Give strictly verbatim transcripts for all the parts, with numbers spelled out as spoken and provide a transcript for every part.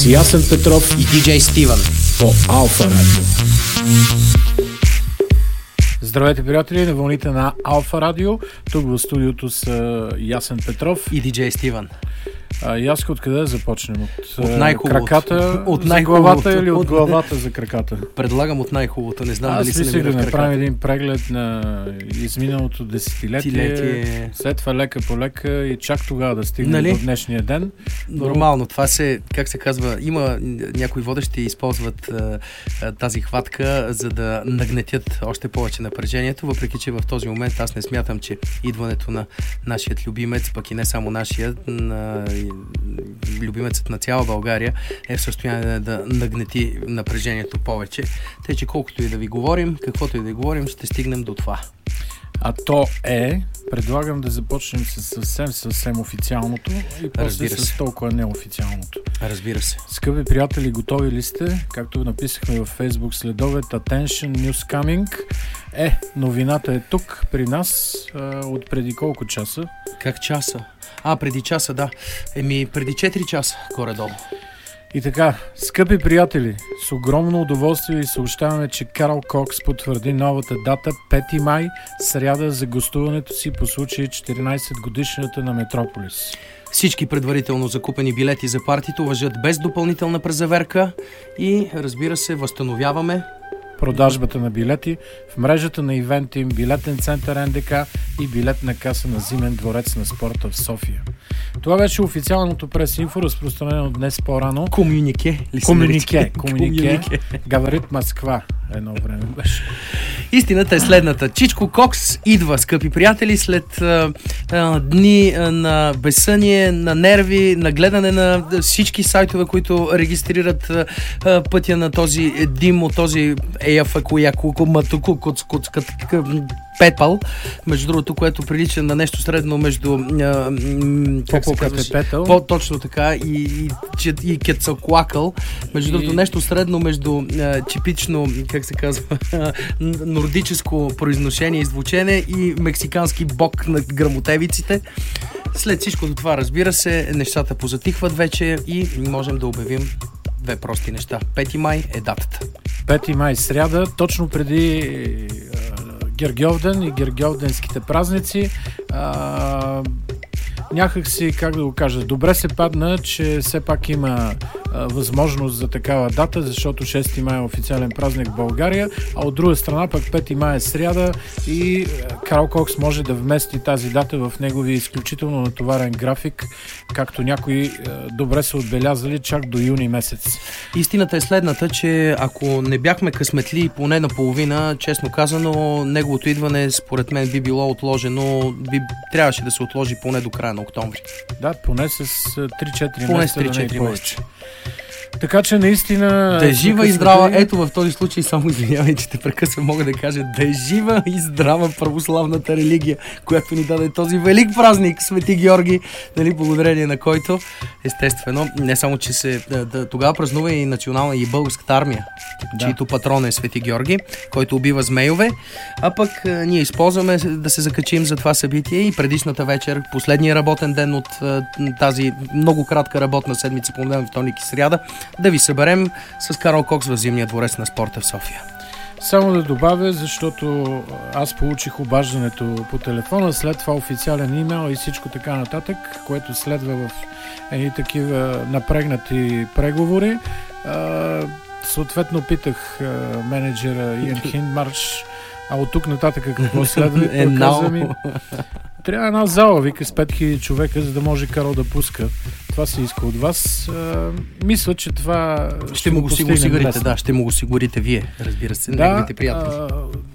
с Ясен Петров и диджей Стивън по Алфа Радио. Здравейте, приятели, на вълните на Алфа Радио. Тук в студиото с Ясен Петров и диджей Стивън. А, и аз откъде да започнем? От, от краката от за главата или от главата за краката? Предлагам от най-хубавото. Не знам аз дали се намира да да направим един преглед на изминалото десетилетие, Тилетие. След това лека по лека и чак тогава да стигнем нали? До днешния ден. Нормално. Това се, как се казва, има някои водещи използват а, а, тази хватка, за да нагнетят още повече напрежението, въпреки че в този момент аз не смятам, че идването на нашият любимец, пък и не само нашия, на любимецът на цяла България е в състояние да нагнети напрежението повече. Тъй, че колкото и да ви говорим, каквото и да говорим, ще стигнем до това. А то е, предлагам да започнем с съвсем, съвсем официалното и после с толкова неофициалното. Разбира се. Скъпи приятели, готови ли сте? Както написахме във Facebook следобед, Attention News Coming. Е, новината е тук при нас а, от преди колко часа? Как часа? А, преди часа, да. Еми, преди четири часа, горе-долу. И така, скъпи приятели, с огромно удоволствие ви съобщаваме, че Карл Кокс потвърди новата дата пети май, сряда, за гостуването си по случай четиринайсет годишната на Метрополис. Всички предварително закупени билети за партито важат без допълнителна презаверка и, разбира се, възстановяваме продажбата на билети в мрежата на ивент им, билетен център Ен Де Ка и билетна каса на Зимен дворец на спорта в София. Това беше официалното прес-инфо, разпространено днес по-рано. Комюнике. Комюнике. Комюнике. Гаварит Москва. Едно време беше. Истината е следната. Чичко Кокс идва, скъпи приятели, след а, а, дни а, на безсъние, на нерви, на гледане на всички сайтове, които регистрират а, а, пътя на този дим от този пепъл, между другото, което прилича на нещо средно между а, как се казваш, по-точно така и, и, и кецалкуакъл, между другото, и... нещо средно между а, типично, как се казва, нордическо произношение и звучене и мексикански бог на грамотевиците. След всичко това, разбира се, нещата позатихват вече и можем да обявим две прости неща. пети май е датата. пети май, сряда, точно преди Гергьовден и Гергьовденските празници. А, някак си, как да го кажа, добре се падна, че все пак има а, възможност за такава дата, защото шести май е официален празник в България, а от друга страна пък пети май е сряда и Карл Кокс може да вмести тази дата в неговия изключително натоварен график, както някои а, добре са отбелязали чак до юни месец. Истината е следната, че ако не бяхме късметли поне наполовина, честно казано, неговото идване според мен би било отложено, би, трябваше да се отложи поне до края на октомври. Да, поне с три-четири поне месеца, с три-четири да не повече. Така че наистина... Да е жива и здрава, ето в този случай, само извинявай, че те прекъсвам, мога да кажа, да е жива и здрава православната религия, която ни даде този велик празник, Свети Георги, нали, благодарение на който, естествено, не само, че се да, да, тогава празнува и национална и българската армия, да, чието патрон е Свети Георги, който убива змейове, а пък а, ние използваме да се закачим за това събитие и предишната вечер, последния работен ден от а, тази много кратка работна седмица, понеделник, вторник и сряда, да ви съберем с Карл Кокс в Зимния дворец на спорта в София. Само да добавя, защото аз получих обаждането по телефона, след това официален имейл и всичко така нататък, което следва в едни такива напрегнати преговори. А, съответно питах а, менеджера Иан Хиндмарш, а от тук нататък какво следва? Е, каза ми, трябва една зала, вика, с пет хиляди човека, за да може Карл да пуска. Това се иска от вас. А, мисля, че това ще, ще му го осигурите, да, ще му го осигурите вие, разбира се, да, неговите приятели. А,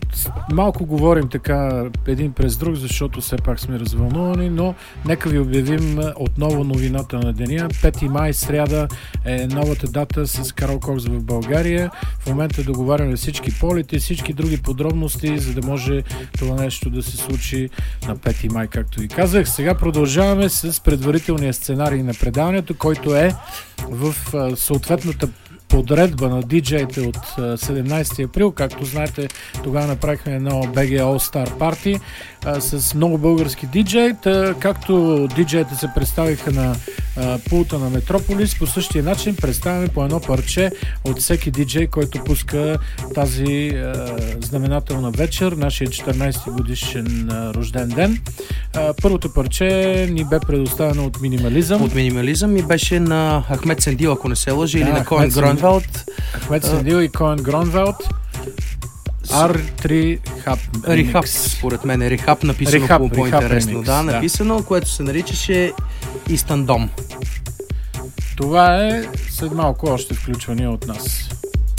малко говорим така един през друг, защото все пак сме развълнувани, но нека ви обявим отново новината на деня. пети май, сряда е новата дата с Карл Кокс в България. В момента договаряме всички полети, всички други подробности, за да може това нещо да се случи на пети май, както ви казах. Сега продължаваме с предварителния сценарий на предаването, който е в съответната подредба на диджеите от седемнайсети април. Както знаете, тогава направихме едно би джи All Star Party а, с много български диджеи. Та, както диджеите се представиха на а, пулта на Метрополис, по същия начин представяме по едно парче от всеки диджей, който пуска тази а, знаменателна вечер, нашия четиринайсети годишен а, рожден ден. А, първото парче ни бе предоставено от Минимализъм. От Минимализъм и беше на Ахмед Сендил, ако не се лъжи, да, или на Коен Гронвелд. Ахмед Сендил и Коен Гронвелд. Ар три Хаб. Рихаб, според мен е Рихаб, написано Рихаб, по по-интересно. Рихаб да, да, написано, което се наричаше Истандом. Това е след малко още включвания от нас.